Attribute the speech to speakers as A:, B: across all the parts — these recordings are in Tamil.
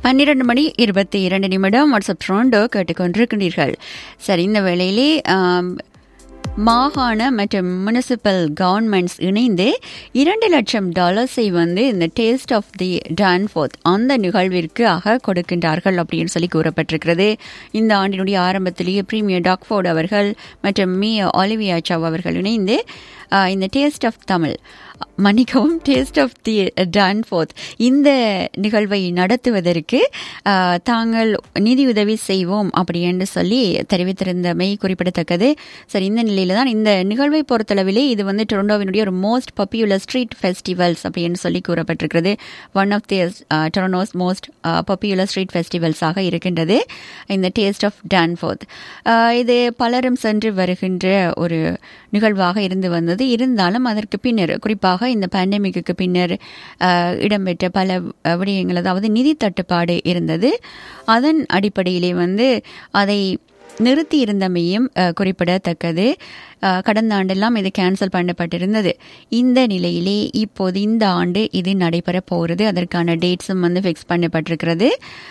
A: 12:22 வாட்ஸ்அப் ட்ரோண்டோ கேட்டுக்கொண்டிருக்கின்றீர்கள். சரி, இந்த வேளையிலே மாகாண மற்றும் முனிசிபல் கவர்மெண்ட்ஸ் இணைந்து $2 லட்சம் வந்து இந்த டேஸ்ட் ஆஃப் தி டான்ஃபோர்த் அந்த நிகழ்விற்கு கொடுக்கின்றார்கள் அப்படின்னு சொல்லி கூறப்பட்டிருக்கிறது. இந்த ஆண்டினுடைய ஆரம்பத்திலேயே பிரீமியர் டாக்ஃபோர்ட் அவர்கள் மற்றும் ஒலிவியா சவ் அவர்கள் இணைந்து இந்த taste of Tamil taste of the Danforth இந்த நிகழ்வை நடத்துவதற்கு தாங்கள் நிதியுதவி செய்வோம் அப்படி என்று சொல்லி தெரிவித்திருந்தமை குறிப்பிடத்தக்கது. சரி, இந்த நிலையில தான் இந்த நிகழ்வை பொறுத்தளவிலே இது வந்து டொரண்டோவினுடைய ஒரு மோஸ்ட் பாப்புலர் ஸ்ட்ரீட் ஃபெஸ்டிவல்ஸ் அப்படின்னு சொல்லி கூறப்பட்டிருக்கிறது. One of the டொரண்டோஸ் most popular street ஃபெஸ்டிவல்ஸாக இருக்கின்றது இந்த டேஸ்ட் ஆஃப் டான்ஃபோர்த். இது பலரும் சென்று வருகின்ற ஒரு நிகழ்வாக இருந்து வந்தது. இருந்தாலும் அதற்கு பின்னர் குறிப்பாக இந்த பேண்டமிக்கு பின்னர் இடம்பெற்ற பல விடயங்கள், அதாவது நிதி தட்டுப்பாடு இருந்தது. அதன் அடிப்படையிலே வந்து அதை நிறுத்தி இருந்தமையும் குறிப்பிடத்தக்கது. கடந்த ஆண்டெல்லாம் இது கேன்சல் பண்ணப்பட்டிருந்தது. இந்த நிலையிலே இப்போது இந்த ஆண்டு இது நடைபெற போகிறது. அதற்கான டேட்ஸும் வந்து ஃபிக்ஸ் பண்ணப்பட்டிருக்கிறது.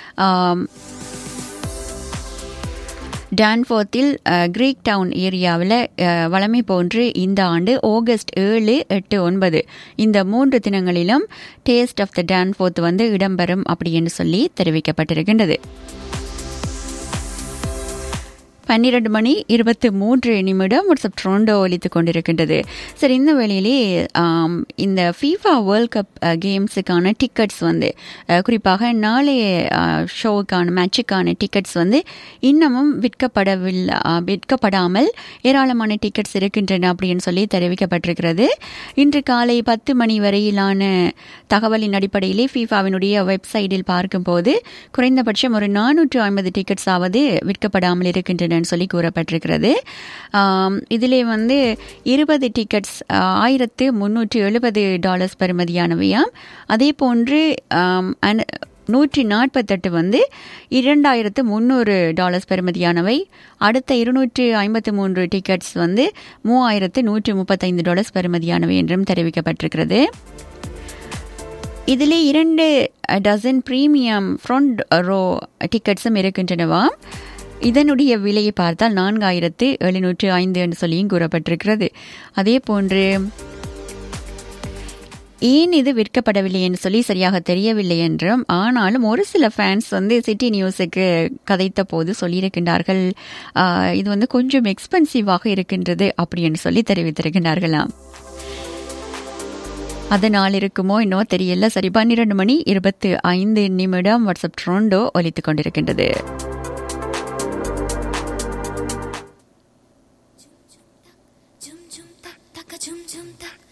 A: டான்ஃபோர்த்தில் கிரீக் டவுன் ஏரியாவில் வழமை போன்று இந்த ஆண்டு ஆகஸ்ட் 7, 8, 9 இந்த 3 தினங்களிலும் டேஸ்ட் ஆஃப் த டான்ஃபோர்த் வந்து இடம்பெறும் அப்படின்னு சொல்லி தெரிவிக்கப்பட்டிருக்கின்றது. 12:23 வாட்ஸ்அப் ட்ரோண்டோ ஒலித்துக் கொண்டிருக்கின்றது. சரி, இந்த வேளையிலே இந்த ஃபீஃபா வேர்ல்ட் கப் கேம்ஸுக்கான டிக்கெட்ஸ் வந்து குறிப்பாக நாளைய ஷோவுக்கான மேட்சுக்கான டிக்கெட்ஸ் வந்து இன்னமும் விற்கப்படாமல் ஏராளமான டிக்கெட்ஸ் இருக்கின்றன அப்படின்னு சொல்லி தெரிவிக்கப்பட்டிருக்கிறது. இன்று காலை 10 மணி வரையிலான தகவலின் அடிப்படையிலே ஃபீஃபாவினுடைய வெப்சைட்டில் பார்க்கும்போது குறைந்தபட்சம் ஒரு 450 டிக்கெட்ஸ் ஆவது விற்கப்படாமல் இருக்கின்றன சொல்லி கூறப்பட்டிருக்கிறது. இதிலே வந்து 20 டிக்கெட்ஸ் $1,370 பெறுமதியானவையாம். அதே போன்று 148 வந்து $2,300 பெறுமதியானவை. அடுத்த 253 டிக்கெட்ஸ் வந்து $3,135 பெறுமதியானவை என்றும் தெரிவிக்கப்பட்டிருக்கிறது. இதிலே 2 டசன் பிரீமியம் ஃப்ரண்ட் ரோ டிக்கெட்ஸும் இருக்கின்றனவாம். இதனுடைய விலையை பார்த்தால் $4,705 என்று சொல்லியும் கூறப்பட்டிருக்கிறது. அதே போன்று ஏன் இது விற்கப்படவில்லை என்று சொல்லி சரியாக தெரியவில்லை என்றும், ஆனாலும் ஒரு சில ஃபேன்ஸ் வந்து சிட்டி நியூஸுக்கு கதைத்த போது சொல்லியிருக்கின்றார்கள், இது வந்து கொஞ்சம் எக்ஸ்பென்சிவாக இருக்கின்றது அப்படின்னு சொல்லி தெரிவித்திருக்கின்றார்களாம். அதனால் இருக்குமோ என்னோ தெரியல. சரி, 12:25 வாட்ஸ்அப் ட்ரோண்டோ ஒலித்துக் கொண்டிருக்கின்றது. Zum zum tak, taka zum zum tak.